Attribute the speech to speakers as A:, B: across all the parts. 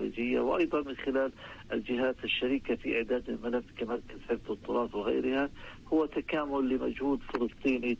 A: الخارجية، وأيضا من خلال الجهات الشريكة في إعداد الملف كمركز حفظ التراث وغيرها، هو تكامل لمجهود فلسطيني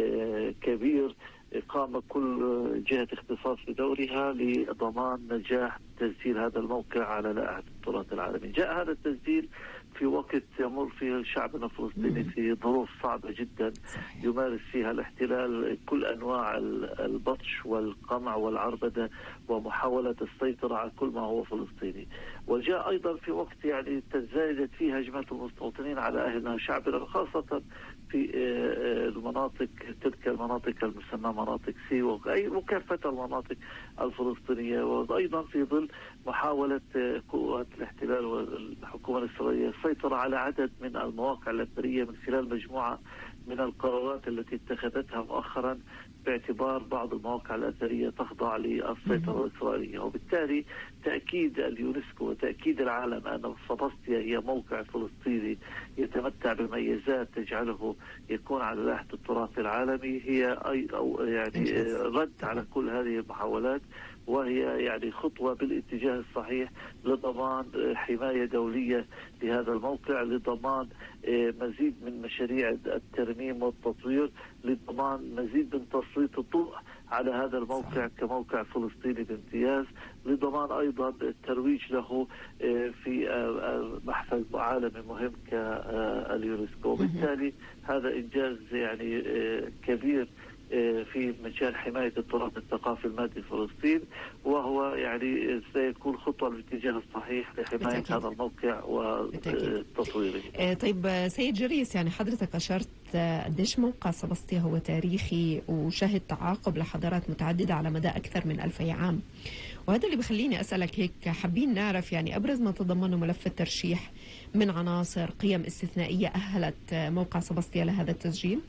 A: كبير قام كل جهة اختصاص بدورها لضمان نجاح تسجيل هذا الموقع على لائحة التراث العالمي. جاء هذا التسجيل في وقت يمر فيه شعبنا الفلسطيني في ظروف صعبة جدا يمارس فيها الاحتلال كل أنواع البطش والقمع والعربدة ومحاولة السيطرة على كل ما هو فلسطيني. وجاء أيضا في وقت يعني تزايدت فيه هجمات المستوطنين على أهلنا شعبنا، خاصة في المناطق تلك المناطق المسمى مناطق سي وكافة المناطق الفلسطينية، وأيضا في ظل محاولة قوات الاحتلال والحكومة الإسرائيلية السيطرة على عدد من المواقع الأثرية من خلال مجموعة من القرارات التي اتخذتها مؤخرا باعتبار بعض المواقع الأثرية تخضع للسيطرة الإسرائيلية. وبالتالي تأكيد اليونسكو وتأكيد العالم أن سباسطيا هي موقع فلسطيني يتمتع بميزات تجعله يكون على لائحة التراث العالمي هي يعني رد على كل هذه المحاولات، وهي يعني خطوة بالاتجاه الصحيح لضمان حماية دولية لهذا الموقع، لضمان مزيد من مشاريع الترميم والتطوير، لضمان مزيد من تسليط الضوء على هذا الموقع كموقع فلسطيني بامتياز، لضمان أيضا الترويج له في محفل عالمي مهم كاليونسكو. بالتالي هذا إنجاز يعني كبير في مجال حماية التراث الثقافي المادي لفلسطين، وهو يعني سيكون خطوة بالاتجاه الصحيح لحماية هذا الموقع وتطويره.
B: طيب سيد جريس، يعني حضرتك أشرت قديش موقع سباسطيا هو تاريخي وشهد تعاقب لحضارات متعددة على مدى أكثر من 2000 عام، وهذا اللي بخليني أسألك هيك، حابين نعرف يعني أبرز ما تضمنه ملف الترشيح من عناصر قيم استثنائية أهلت موقع سباسطيا لهذا التسجيل.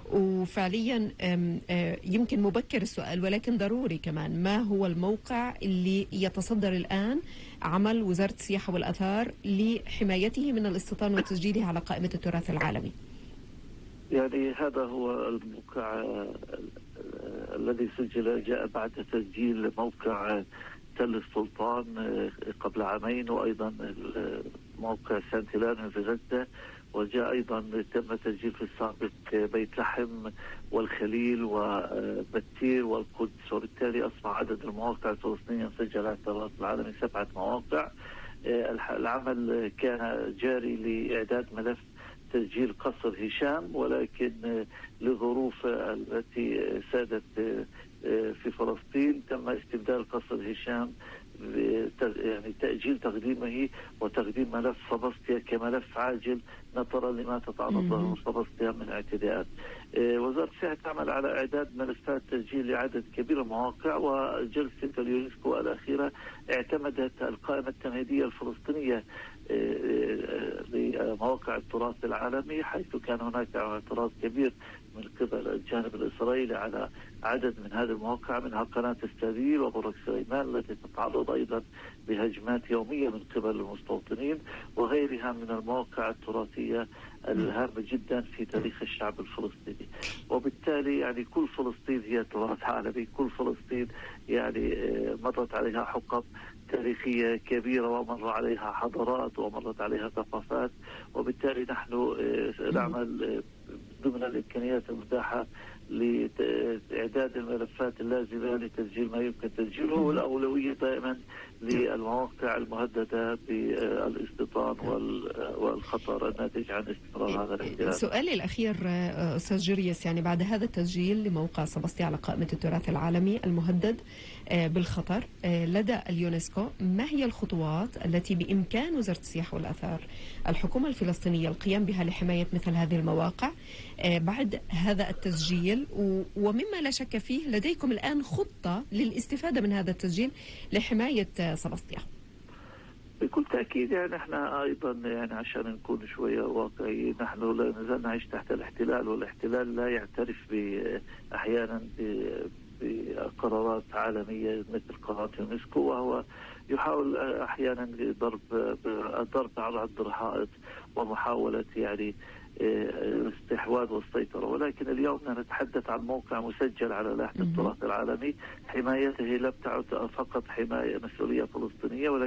B: وفعليا يمكن مبكر السؤال ولكن ضروري كمان، ما هو الموقع اللي يتصدر الآن عمل وزارة السياحة والأثار لحمايته من الاستيطان وتسجيله على قائمة التراث العالمي؟
A: يعني هذا هو الموقع الذي سجل، جاء بعد تسجيل موقع تل السلطان قبل عامين، وأيضا موقع سانت هيلان في غزة، وجاء أيضا تم تسجيل في السابق بيت لحم والخليل وبتير والقدس، وبالتالي أصبح عدد المواقع الفلسطينية مسجلة على التراث العالمي 7 مواقع. العمل كان جاري لإعداد ملف تسجيل قصر هشام، ولكن لظروف التي سادت في فلسطين تم استبدال قصر هشام يعني تأجيل تقديمه وتقديم ملف سباسطيا كملف عاجل نظرا لما تتعرض له سباسطيا من اعتداءات. وزارة السياحة تعمل على إعداد ملفات تسجيل لعدد كبير من المواقع، وجلسة اليونسكو الأخيرة اعتمدت القائمة التمهيدية الفلسطينية لمواقع التراث العالمي، حيث كان هناك اعتراض كبير من قبل الجانب الإسرائيلي على عدد من هذه المواقع، منها قناة السبيل وبرج سليمان التي تتعرض أيضا بهجمات يومية من قبل المستوطنين، وغيرها من المواقع التراثية الهامة جدا في تاريخ الشعب الفلسطيني. وبالتالي يعني كل فلسطين هي تراث عالمي، كل فلسطين يعني مرت عليها حقب تاريخية كبيرة ومر عليها حضارات ومرت عليها ثقافات، وبالتالي نحن نعمل ضمن الإمكانيات المتاحة لإعداد الملفات اللازمة لتسجيل ما يمكن تسجيله، والأولوية دائما للمواقع المهددة بالاستيطان والخطر الناتج عن استمرار هذا الاحتلال.
B: سؤالي الأخير أستاذ جريس، يعني بعد هذا التسجيل لموقع سباسطيا على قائمة التراث العالمي المهدد بالخطر لدى اليونسكو، ما هي الخطوات التي بإمكان وزارة السياحة والأثار الحكومة الفلسطينية القيام بها لحماية مثل هذه المواقع بعد هذا التسجيل؟ ومما لا شك فيه لديكم الآن خطة للاستفادة من هذا التسجيل لحماية سباسطيا.
A: بكل تأكيد يعني احنا ايضا يعني عشان نكون شوية واقعيين، نحن لا نزال نعيش تحت الاحتلال، والاحتلال لا يعترف احيانا بقرارات عالمية مثل قرارات اليونسكو، وهو يحاول احيانا ضرب على الحائط ومحاولة يعني الاستحواذ والسيطرة. ولكن اليوم نتحدث عن موقع مسجل على لائحة التراث العالمي، حمايته لم تعد فقط حماية مسؤولية فلسطينية، ولكن